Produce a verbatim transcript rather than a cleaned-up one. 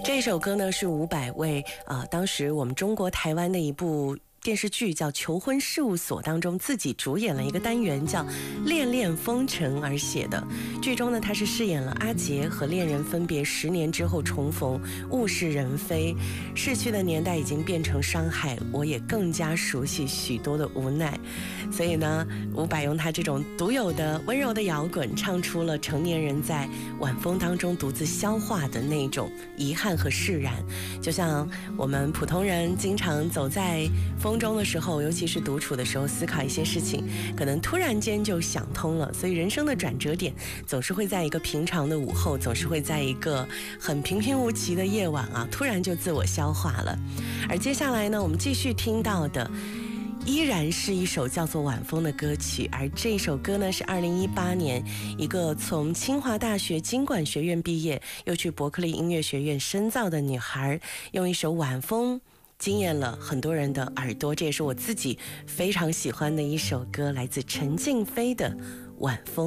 这首歌呢是伍佰为呃当时我们中国台湾的一部电视剧叫《求婚事务所》当中自己主演了一个单元叫《恋恋风尘》而写的。剧中呢，他是饰演了阿杰和恋人分别十年之后重逢，物是人非，逝去的年代已经变成伤害，我也更加熟悉许多的无奈。所以呢，伍佰用他这种独有的温柔的摇滚，唱出了成年人在晚风当中独自消化的那种遗憾和释然。就像我们普通人经常走在风中的时候，尤其是独处的时候，思考一些事情，可能突然间就想通了。所以人生的转折点总是会在一个平常的午后，总是会在一个很平平无奇的夜晚啊，突然就自我消化了。而接下来呢，我们继续听到的依然是一首叫做《晚风》的歌曲，而这首歌呢是二零一八年一个从清华大学经管学院毕业，又去伯克利音乐学院深造的女孩，用一首《晚风》惊艳了很多人的耳朵。这也是我自己非常喜欢的一首歌，来自陈静飞的《晚风》。